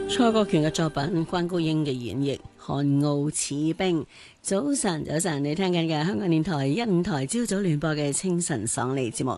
蔡國權嘅作品，關菊英嘅演繹《寒傲似冰》。早晨，你聽緊嘅香港電台152台朝早聯播嘅清晨爽利節目。